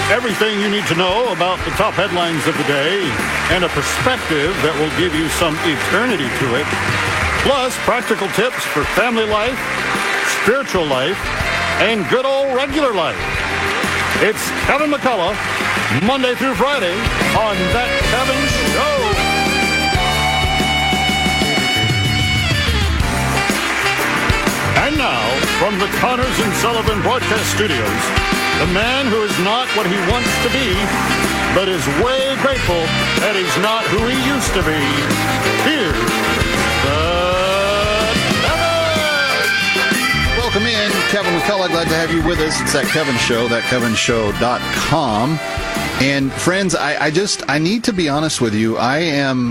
Everything you need to know about the top headlines of the day and a perspective that will give you some eternity to it. Plus, practical tips for family life, spiritual life, and good old regular life. It's Kevin McCullough, Monday through Friday on That Kevin Show. And now, from the Connors and Sullivan Broadcast Studios, the man who is not what he wants to be, but is way grateful that he's not who he used to be. Here's the Kevin! Welcome in, Kevin McCullough. Glad to have you with us. It's That Kevin Show, thatkevinshow.com. And friends, I need to be honest with you. I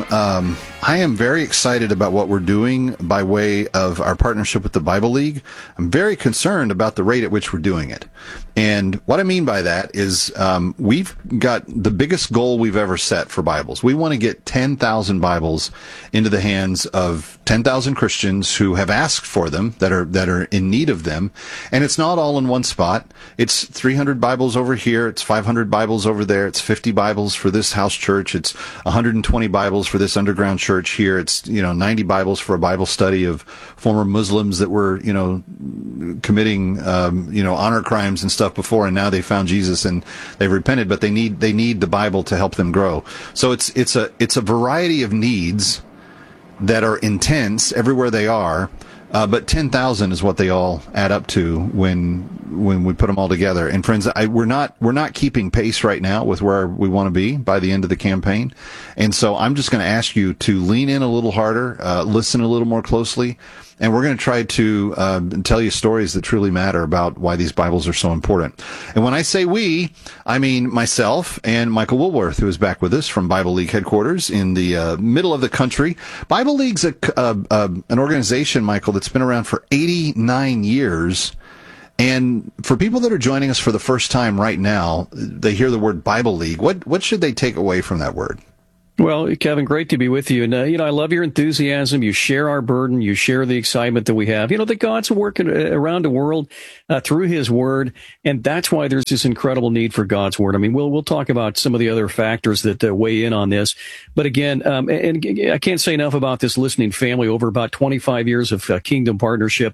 am very excited about what we're doing by way of our partnership with the Bible League. I'm very concerned about the rate at which we're doing it. And what I mean by that is we've got the biggest goal we've ever set for Bibles. We want to get 10,000 Bibles into the hands of 10,000 Christians who have asked for them, that are in need of them. And it's not all in one spot. It's 300 Bibles over here. It's 500 Bibles over there. It's 50 Bibles for this house church. It's 120 Bibles for this underground church here. It's, 90 Bibles for a Bible study of former Muslims that were, committing, honor crimes and stuff before, and now they found Jesus and they've repented, but they need the Bible to help them grow. So it's a variety of needs that are intense everywhere they are. But 10,000 is what they all add up to when we put them all together. And friends, we're not keeping pace right now with where we want to be by the end of the campaign. And so I'm just going to ask you to lean in a little harder, listen a little more closely. And we're going to try to tell you stories that truly matter about why these Bibles are so important. And when I say we, I mean myself and Michael Woolworth, who is back with us from Bible League headquarters in the middle of the country. Bible League's an organization, Michael, that's been around for 89 years. And for people that are joining us for the first time right now, they hear the word Bible League. What should they take away from that word? Well, Kevin, great to be with you. And, I love your enthusiasm. You share our burden. You share the excitement that we have. That God's working around the world through his word. And that's why there's this incredible need for God's word. I mean, we'll talk about some of the other factors that weigh in on this. But again, and I can't say enough about this listening family over about 25 years of kingdom partnership.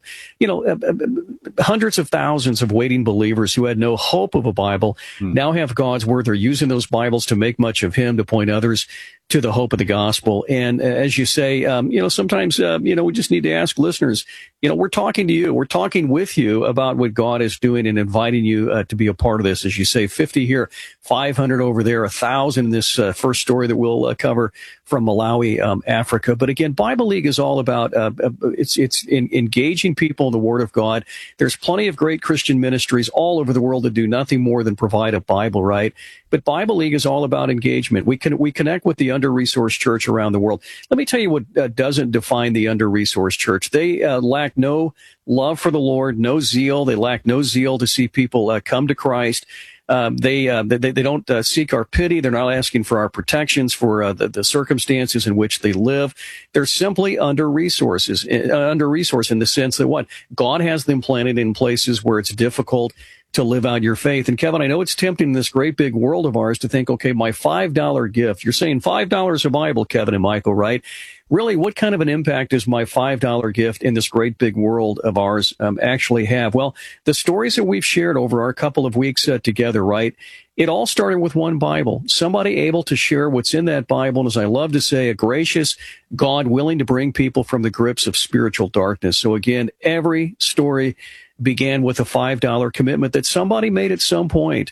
Hundreds of thousands of waiting believers who had no hope of a Bible now have God's word. They're using those Bibles to make much of him, to point others to the hope of the gospel. And as you say, sometimes, we just need to ask listeners, we're talking to you. We're talking with you about what God is doing and inviting you to be a part of this. As you say, 50 here, 500 over there, 1,000 in this first story that we'll cover from Malawi, Africa. But again, Bible League is all about, it's engaging people in the Word of God. There's plenty of great Christian ministries all over the world that do nothing more than provide a Bible, right? But Bible League is all about engagement. We connect with the under-resourced church around the world. Let me tell you what doesn't define the under-resourced church. They lack no love for the Lord, no zeal. They lack no zeal to see people come to Christ. They don't seek our pity. They're not asking for our protections for the circumstances in which they live. They're simply under-resourced in the sense that what? God has them planted in places where it's difficult to live out your faith. And Kevin, I know it's tempting in this great big world of ours to think, okay, my $5 gift, you're saying $5 a Bible, Kevin and Michael, right? Really, what kind of an impact does my $5 gift in this great big world of ours actually have? Well, the stories that we've shared over our couple of weeks together, right? It all started with one Bible, somebody able to share what's in that Bible. And as I love to say, a gracious God willing to bring people from the grips of spiritual darkness. So again, every story began with a $5 commitment that somebody made at some point.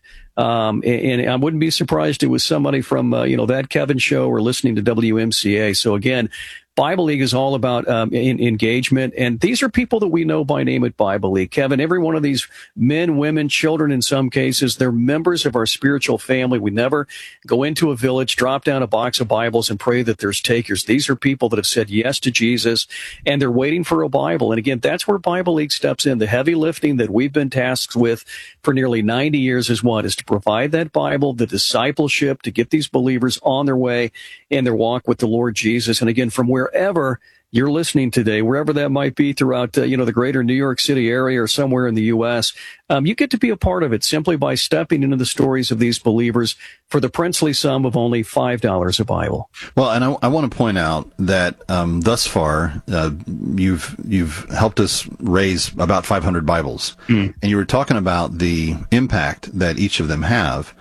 And I wouldn't be surprised it was somebody from, That Kevin Show or listening to WMCA. So again, Bible League is all about engagement, and these are people that we know by name at Bible League. Kevin, every one of these men, women, children in some cases, they're members of our spiritual family. We never go into a village, drop down a box of Bibles, and pray that there's takers. These are people that have said yes to Jesus, and they're waiting for a Bible. And again, that's where Bible League steps in. The heavy lifting that we've been tasked with for nearly 90 years is what? Is to provide that Bible, the discipleship, to get these believers on their way in their walk with the Lord Jesus. And again, from wherever you're listening today, wherever that might be throughout, the greater New York City area or somewhere in the U.S., you get to be a part of it simply by stepping into the stories of these believers for the princely sum of only $5 a Bible. Well, and I want to point out that thus far, you've helped us raise about 500 Bibles. And you were talking about the impact that each of them have.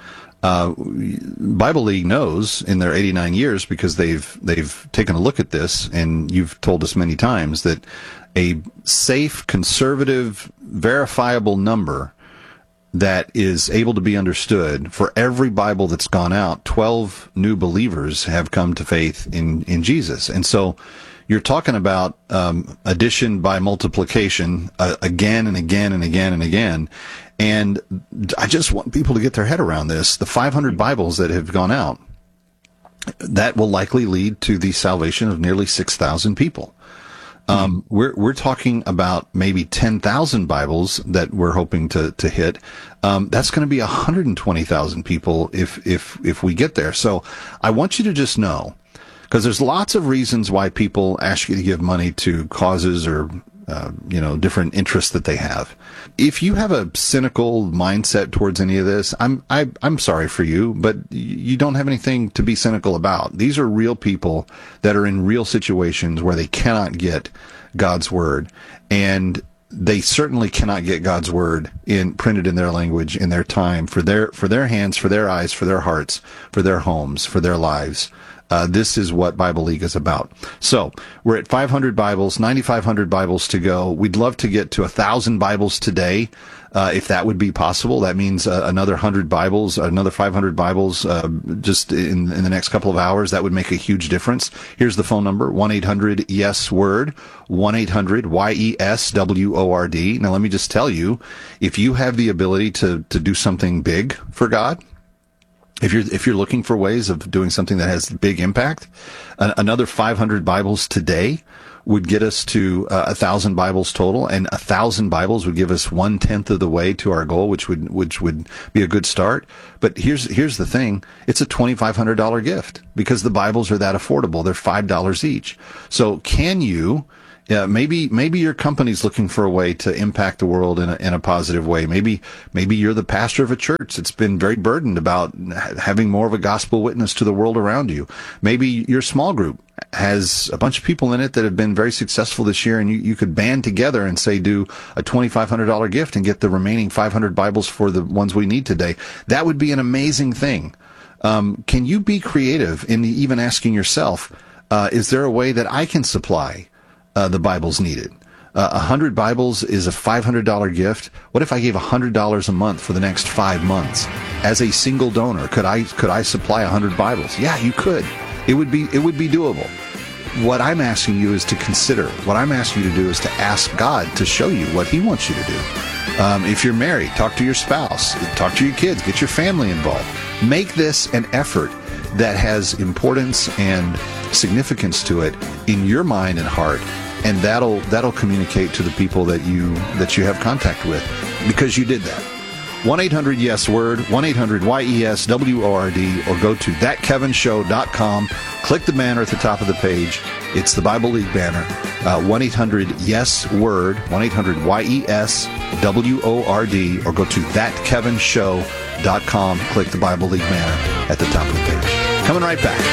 Bible League knows in their 89 years, because they've taken a look at this, and you've told us many times that a safe, conservative, verifiable number that is able to be understood, for every Bible that's gone out, 12 new believers have come to faith in Jesus. And so you're talking about addition by multiplication again and again and again and again. And I just want people to get their head around this. The 500 Bibles that have gone out, that will likely lead to the salvation of nearly 6,000 people. We're talking about maybe 10,000 Bibles that we're hoping to hit. That's going to be 120,000 people if we get there. So I want you to just know, because there's lots of reasons why people ask you to give money to causes or different interests that they have. If you have a cynical mindset towards any of this, I'm sorry for you, but you don't have anything to be cynical about. These are real people that are in real situations where they cannot get God's word, and they certainly cannot get God's word printed in their language, in their time, for their hands, for their eyes, for their hearts, for their homes, for their lives. This is what Bible League is about. So we're at 500 Bibles, 9,500 Bibles to go. We'd love to get to 1,000 Bibles today, if that would be possible. That means another 100 Bibles, another 500 Bibles, just in the next couple of hours. That would make a huge difference. Here's the phone number: 1-800-YES-WORD, 1-800-YES-WORD. Now, let me just tell you, if you have the ability to do something big for God, if you're looking for ways of doing something that has big impact, another 500 Bibles today would get us to 1,000 Bibles total, and 1,000 Bibles would give us 1/10 of the way to our goal, which would be a good start. But here's the thing: it's a $2,500 gift, because the Bibles are that affordable. They're $5 each. So can you? Yeah, maybe your company's looking for a way to impact the world in a positive way. Maybe you're the pastor of a church that's been very burdened about having more of a gospel witness to the world around you. Maybe your small group has a bunch of people in it that have been very successful this year, and you could band together and say, do a $2,500 gift and get the remaining 500 Bibles for the ones we need today. That would be an amazing thing. Can you be creative in even asking yourself, is there a way that I can supply the Bibles needed? 100 Bibles is a $500 gift. What if I gave $100 a month for the next 5 months as a single donor? Could I supply 100 Bibles? Yeah, you could. It would be doable. What I'm asking you is to consider. What I'm asking you to do is to ask God to show you what He wants you to do. If you're married, talk to your spouse, talk to your kids, get your family involved. Make this an effort that has importance and significance to it in your mind and heart, and that'll communicate to the people that you have contact with, because you did that. 1-800-YES-WORD, 1-800-YES-WORD, or go to thatkevinshow.com. Click the banner at the top of the page. It's the Bible League banner. 1-800-YES-WORD, 1-800-YES-WORD, or go to thatkevinshow.com. Click the Bible League banner at the top of the page. Coming right back.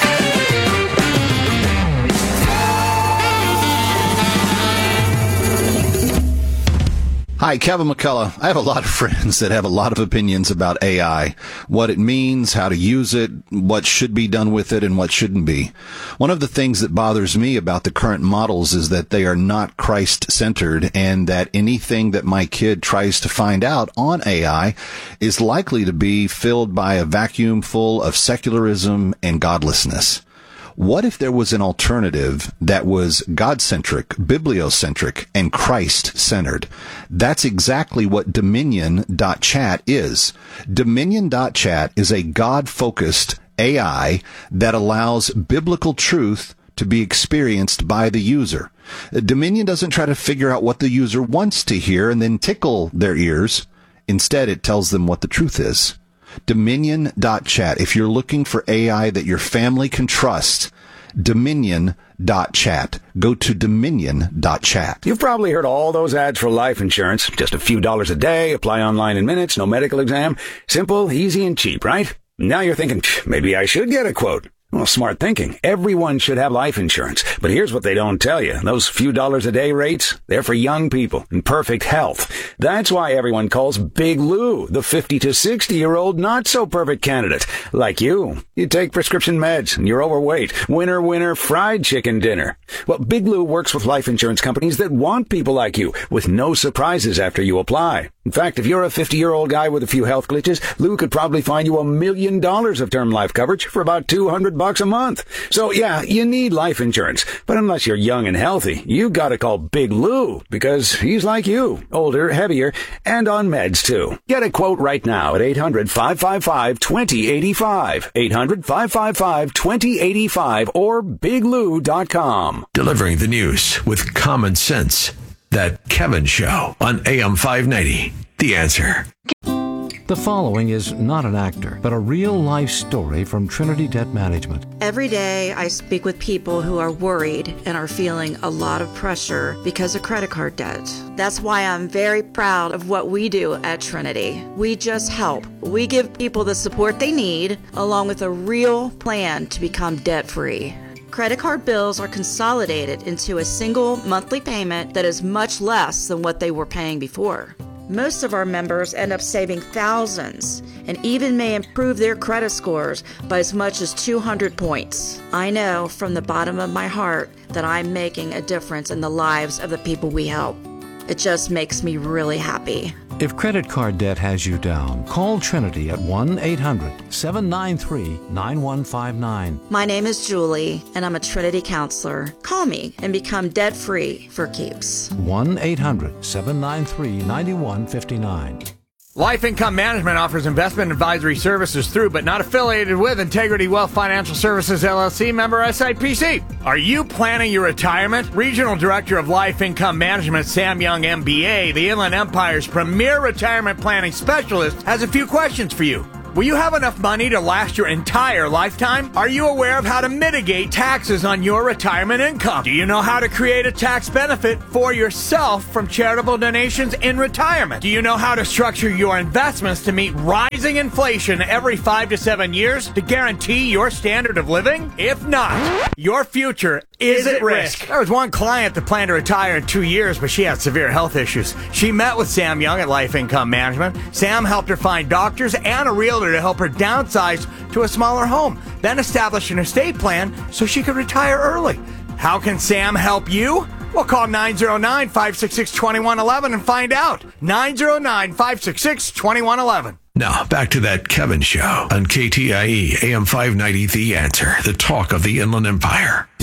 Hi, Kevin McCullough. I have a lot of friends that have a lot of opinions about AI, what it means, how to use it, what should be done with it, and what shouldn't be. One of the things that bothers me about the current models is that they are not Christ-centered, and that anything that my kid tries to find out on AI is likely to be filled by a vacuum full of secularism and godlessness. What if there was an alternative that was God-centric, bibliocentric, and Christ-centered? That's exactly what Dominion.chat is. Dominion.chat is a God-focused AI that allows biblical truth to be experienced by the user. Dominion doesn't try to figure out what the user wants to hear and then tickle their ears. Instead, it tells them what the truth is. Dominion.chat. If you're looking for AI that your family can trust, dominion.chat. Go to dominion.chat. You've probably heard all those ads for life insurance. Just a few dollars a day, apply online in minutes, no medical exam. Simple, easy, and cheap, right? Now you're thinking, maybe I should get a quote. Well, smart thinking. Everyone should have life insurance. But here's what they don't tell you. Those few dollars a day rates, they're for young people in perfect health. That's why everyone calls Big Lou the 50 to 60-year-old not-so-perfect candidate. Like you. You take prescription meds and you're overweight. Winner, winner, fried chicken dinner. Well, Big Lou works with life insurance companies that want people like you with no surprises after you apply. In fact, if you're a 50-year-old guy with a few health glitches, Lou could probably find you $1 million of term life coverage for about $200 a month. So yeah, you need life insurance. But unless you're young and healthy, you gotta call Big Lou because he's like you, older, heavier, and on meds too. Get a quote right now at 800-555-2085. 800-555-2085 or biglou.com. Delivering the news with common sense. That Kevin Show on AM 590. The Answer. The following is not an actor, but a real-life story from Trinity Debt Management. Every day I speak with people who are worried and are feeling a lot of pressure because of credit card debt. That's why I'm very proud of what we do at Trinity. We just help. We give people the support they need, along with a real plan to become debt-free. Credit card bills are consolidated into a single monthly payment that is much less than what they were paying before. Most of our members end up saving thousands and even may improve their credit scores by as much as 200 points. I know from the bottom of my heart that I'm making a difference in the lives of the people we help. It just makes me really happy. If credit card debt has you down, call Trinity at 1-800-793-9159. My name is Julie, and I'm a Trinity counselor. Call me and become debt-free for keeps. 1-800-793-9159. Life Income Management offers investment advisory services through, but not affiliated with, Integrity Wealth Financial Services, LLC, member SIPC. Are you planning your retirement? Regional Director of Life Income Management, Sam Young, MBA, the Inland Empire's premier retirement planning specialist, has a few questions for you. Will you have enough money to last your entire lifetime? Are you aware of how to mitigate taxes on your retirement income? Do you know how to create a tax benefit for yourself from charitable donations in retirement? Do you know how to structure your investments to meet rising inflation every 5 to 7 years to guarantee your standard of living? If not, your future is at risk. There was one client that planned to retire in 2 years, but she had severe health issues. She met with Sam Young at Life Income Management. Sam helped her find doctors and a realtor to help her downsize to a smaller home, then establish an estate plan so she could retire early. How can Sam help you? Well, call 909-566-2111 and find out. 909-566-2111. Now, back to that Kevin Show on KTIE AM 590. The Answer, the talk of the Inland Empire.